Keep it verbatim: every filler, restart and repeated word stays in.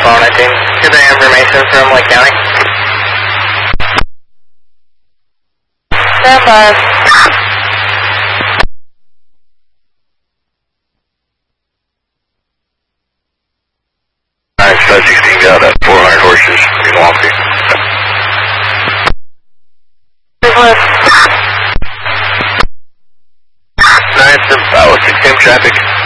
phone nineteen. Get the information from Lake County. Stand by. Alright, five sixteen got uh, four hundred horses in Milwaukee. Nine, uh, six ten traffic.